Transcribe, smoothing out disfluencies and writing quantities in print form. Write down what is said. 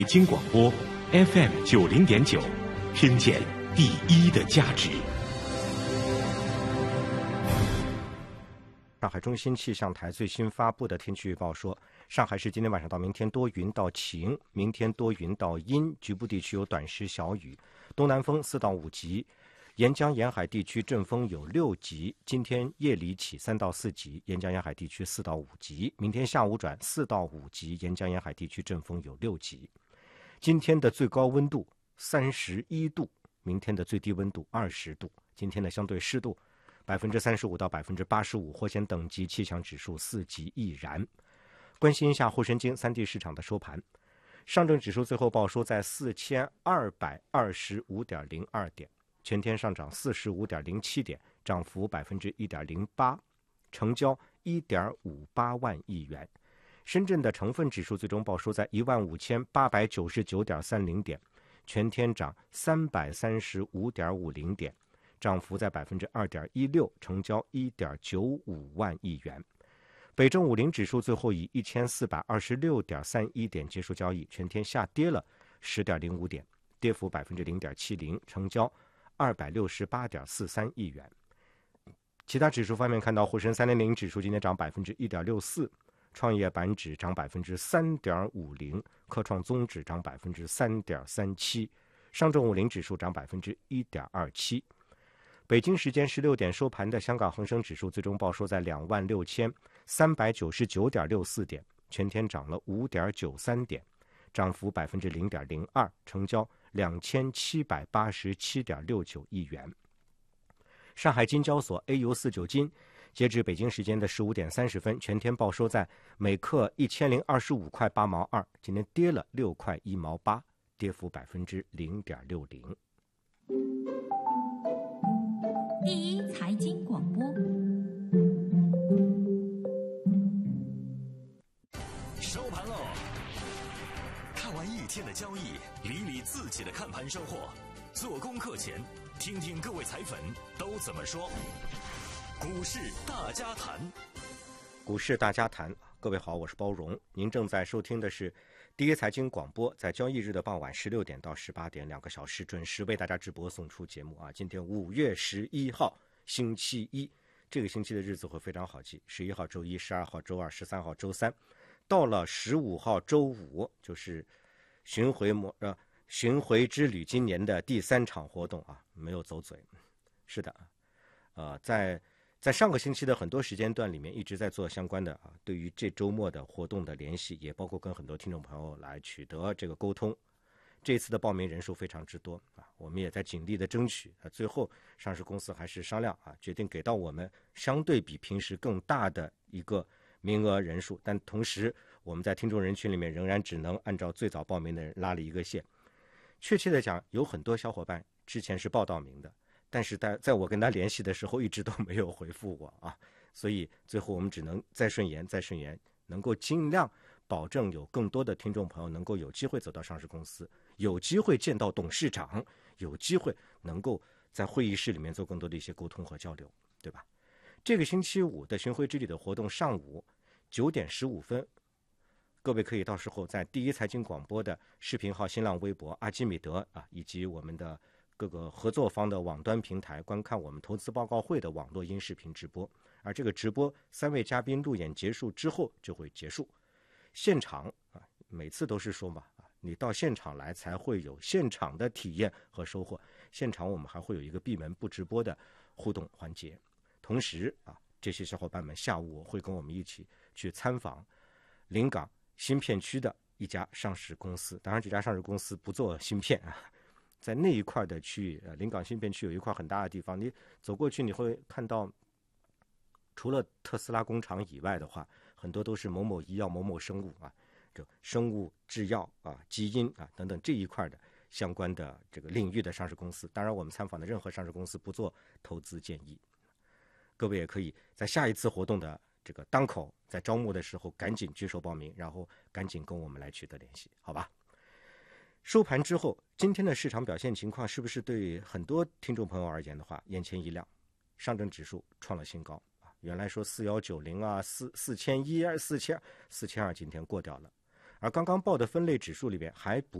北京广播 FM90.9，听见第一的价值。 上海中心气象台最新发布的天气预报说，上海市今天晚上到明天多云到晴，明天多云到阴，局部地区有短时小雨，东南风4到5级，沿江沿海地区阵风有6级，今天夜里起3到4级，沿江沿海地区4到5级，明天下午转4到5级，沿江沿海地区阵风有6级。今天的最高温度31度，明天的最低温度20度，今天的相对湿度35%到85%，火险等级气象指数4级易燃。关心一下沪深京3地市场的收盘，上证指数最后报收在4225.02点，全天上涨45.07点，涨幅1.08%，成交1.58万亿元。深圳的成分指数最终报收在15899.30点，全天涨335.50点，涨幅在2.16%，成交1.95万亿元。北证50指数最后以1426.31点结束交易，全天下跌了10.05点，跌幅0.70%，成交268.43亿元。其他指数方面，看到沪深300指数今天涨1.64%，创业板指涨3.50%，科创综指涨3.37%，上证50指数涨1.27%。北京时间16点收盘的香港恒生指数最终报收在26,399.64点，全天涨了5.93点，涨幅0.02%，成交2787.69亿元。上海金交所 AU49 金截至北京时间的15点30分，全天报收在每克1025块8毛2，今天跌了6块1毛8，跌幅0.60%。 第一财经广播， 收盘喽！看完一天的交易，理理自己的看盘收获。做功课前，听听各位财粉都怎么说。股市大家谈， 股市大家谈。各位好，我是包荣，您正在收听的是第一财经广播，在交易日的傍晚16点到18点2个小时准时为大家直播送出节目啊。今天5月11号星期一，这个星期的日子会非常好记，11号周一，12号周二，13号周三，到了15号周五，就是巡回之旅今年的第3场活动啊，没有走嘴。是的，在上个星期的很多时间段里面一直在做相关的对于这周末的活动的联系，也包括跟很多听众朋友来取得这个沟通。这次的报名人数非常之多我们也在尽力的争取最后上市公司还是商量决定给到我们相对比平时更大的一个名额人数，但同时我们在听众人群里面仍然只能按照最早报名的人拉了一个线。确切的讲，有很多小伙伴之前是报到名的，但是在我跟他联系的时候一直都没有回复我所以最后我们只能再顺延，能够尽量保证有更多的听众朋友能够有机会走到上市公司，有机会见到董事长，有机会能够在会议室里面做更多的一些沟通和交流，对吧？这个星期五的巡回之旅的活动上午9点15分，各位可以到时候在第一财经广播的视频号、新浪微博、阿基米德以及我们的各个合作方的网端平台观看我们投资报告会的网络音视频直播，而这个直播3位嘉宾路演结束之后就会结束。现场每次都是说嘛你到现场来才会有现场的体验和收获。现场我们还会有一个闭门不直播的互动环节，同时这些小伙伴们下午会跟我们一起去参访临港新片区的一家上市公司。当然这家上市公司不做芯片在那一块的区域临港新片区有一块很大的地方，你走过去你会看到除了特斯拉工厂以外的话，很多都是某某医药、某某生物这生物制药基因等等这一块的相关的这个领域的上市公司。当然我们参访的任何上市公司不做投资建议，各位也可以在下一次活动的这个当口在招募的时候赶紧举手报名，然后赶紧跟我们来取得联系，好吧？收盘之后，今天的市场表现情况是不是对很多听众朋友而言的话眼前一亮？上证指数创了新高原来说419040014002，今天过掉了。 而刚刚报的分类指数里边还不